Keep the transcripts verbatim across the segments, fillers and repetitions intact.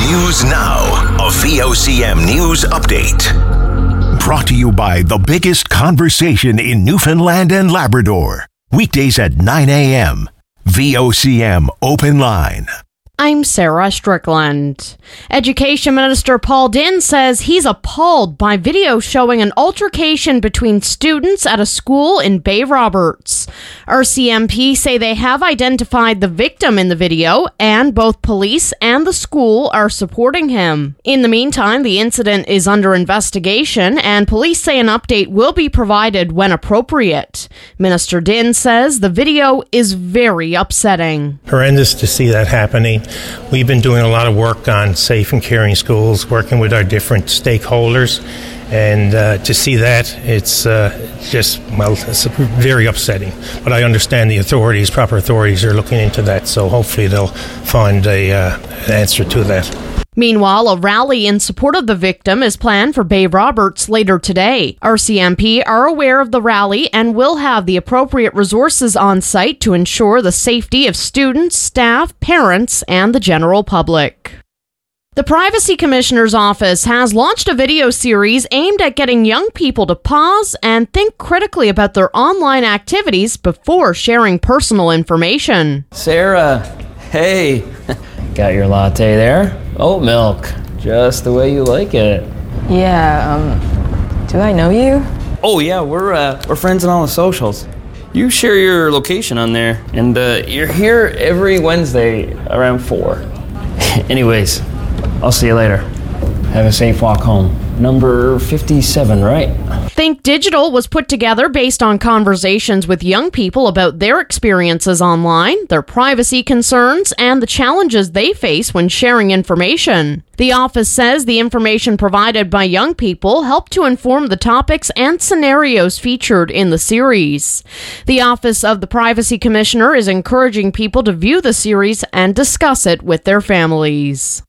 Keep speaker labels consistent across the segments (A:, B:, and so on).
A: News Now, a V O C M News Update. Brought to you by the biggest conversation in Newfoundland and Labrador. Weekdays at nine a.m. V O C M Open Line.
B: I'm Sarah Strickland. Education Minister Paul Dinn says he's appalled by video showing an altercation between students at a school in Bay Roberts. R C M P say they have identified the victim in the video, and both police and the school are supporting him. In the meantime, the incident is under investigation, and police say an update will be provided when appropriate. Minister Dinn says the video is very upsetting.
C: Horrendous to see that happening. We've been doing a lot of work on safe and caring schools, working with our different stakeholders, and uh, to see that, it's uh, just, well, it's very upsetting. But I understand the authorities, proper authorities, are looking into that, so hopefully they'll find a, uh, an answer to that.
B: Meanwhile, a rally in support of the victim is planned for Bay Roberts later today. R C M P are aware of the rally and will have the appropriate resources on site to ensure the safety of students, staff, parents, and the general public. The Privacy Commissioner's Office has launched a video series aimed at getting young people to pause and think critically about their online activities before sharing personal information.
D: Sarah, hey, got your latte there? Oat milk, just the way you like it.
E: Yeah, um, do I know you?
D: Oh yeah, we're uh, we're friends on all the socials. You share your location on there, and uh, you're here every Wednesday around four. Anyways, I'll see you later. Have a safe walk home. Number fifty-seven, right?
B: Think Digital was put together based on conversations with young people about their experiences online, their privacy concerns, and the challenges they face when sharing information. The office says the information provided by young people helped to inform the topics and scenarios featured in the series. The Office of the Privacy Commissioner is encouraging people to view the series and discuss it with their families.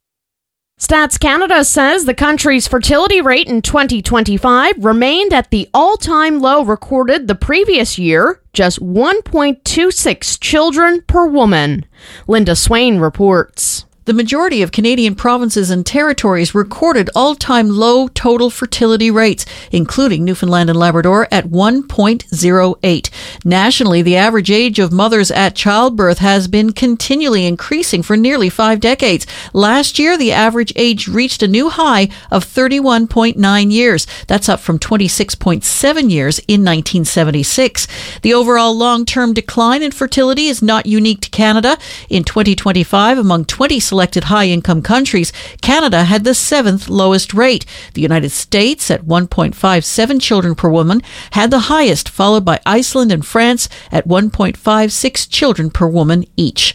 B: Stats Canada says the country's fertility rate in twenty twenty-five remained at the all-time low recorded the previous year, just one point two six children per woman. Linda Swain reports.
F: The majority of Canadian provinces and territories recorded all-time low total fertility rates, including Newfoundland and Labrador at one point oh eight. Nationally, the average age of mothers at childbirth has been continually increasing for nearly five decades. Last year, the average age reached a new high of thirty-one point nine years. That's up from twenty-six point seven years in nineteen seventy-six. The overall long-term decline in fertility is not unique to Canada. In twenty twenty-five, among twenty selected high-income countries, Canada had the seventh lowest rate. The United States, at one point five seven children per woman, had the highest, followed by Iceland and France at one point five six children per woman each.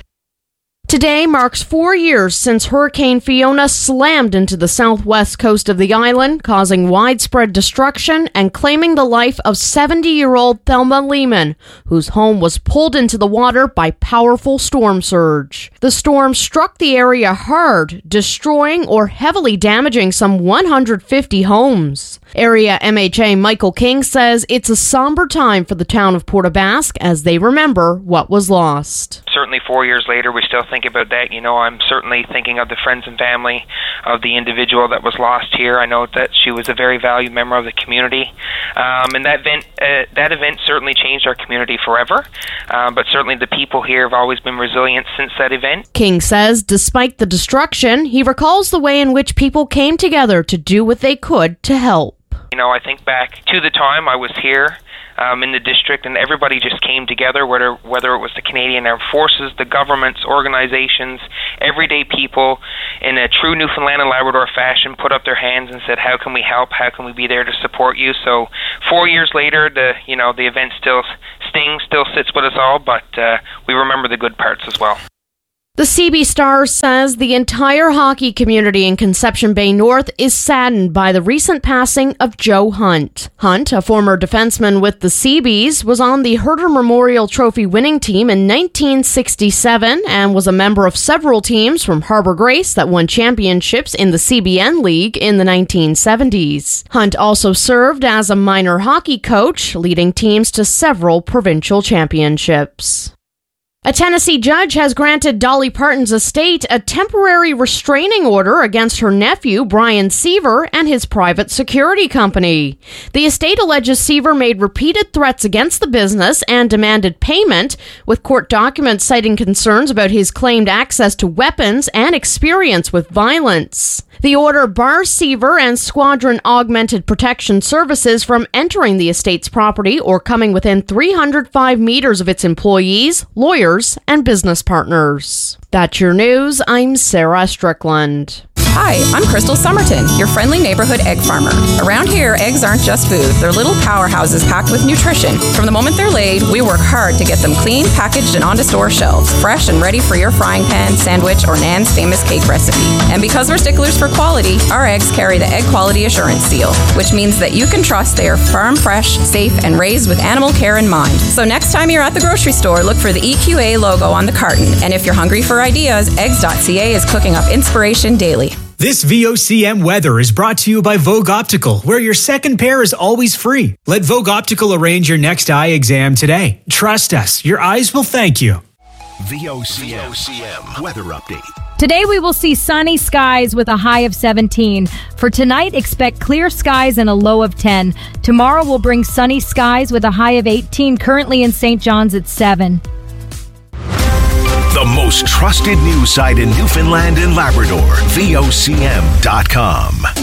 B: Today marks four years since Hurricane Fiona slammed into the southwest coast of the island, causing widespread destruction and claiming the life of seventy-year-old Thelma Lehman, whose home was pulled into the water by powerful storm surge. The storm struck the area hard, destroying or heavily damaging some one hundred fifty homes. Area M H A Michael King says it's a somber time for the town of Port aux Basques as they remember what was lost.
G: Certainly four years later, we still think about that. You know, I'm certainly thinking of the friends and family of the individual that was lost here. I know that she was a very valued member of the community. Um, and that event, uh, that event certainly changed our community forever. Uh, but certainly the people here have always been resilient since that event.
B: King says despite the destruction, he recalls the way in which people came together to do what they could to help.
G: You know, I think back to the time I was here Um, in the district, and everybody just came together, whether whether it was the Canadian Armed Forces, the governments, organizations, everyday people, in a true Newfoundland and Labrador fashion, put up their hands and said, how can we help? How can we be there to support you? So four years later, the you know the event still stings, still sits with us all, but uh, we remember the good parts as well.
B: The C B Stars says the entire hockey community in Conception Bay North is saddened by the recent passing of Joe Hunt. Hunt, a former defenseman with the Seabees, was on the Herder Memorial Trophy winning team in nineteen sixty-seven and was a member of several teams from Harbour Grace that won championships in the C B N League in the nineteen seventies. Hunt also served as a minor hockey coach, leading teams to several provincial championships. A Tennessee judge has granted Dolly Parton's estate a temporary restraining order against her nephew, Brian Seaver, and his private security company. The estate alleges Seaver made repeated threats against the business and demanded payment, with court documents citing concerns about his claimed access to weapons and experience with violence. The order bars Seaver and Squadron Augmented Protection Services from entering the estate's property or coming within three hundred five meters of its employees, lawyers, and business partners. That's your news. I'm Sarah Strickland.
H: Hi, I'm Crystal Somerton, your friendly neighborhood egg farmer. Around here, eggs aren't just food. They're little powerhouses packed with nutrition. From the moment they're laid, we work hard to get them clean, packaged, and onto store shelves, fresh and ready for your frying pan, sandwich, or Nan's famous cake recipe. And because we're sticklers for quality, our eggs carry the Egg Quality Assurance Seal, which means that you can trust they are farm fresh, safe, and raised with animal care in mind. So next time you're at the grocery store, look for the E Q A logo on the carton. And if you're hungry for ideas, eggs dot c a is cooking up inspiration daily.
I: This V O C M weather is brought to you by Vogue Optical, where your second pair is always free. Let Vogue Optical arrange your next eye exam today. Trust us, your eyes will thank you.
A: V O C M weather update.
J: Today we will see sunny skies with a high of seventeen. For tonight, expect clear skies and a low of ten. Tomorrow will bring sunny skies with a high of eighteen. Currently in Saint John's at seven.
A: The most trusted news site in Newfoundland and Labrador, V O C M dot com.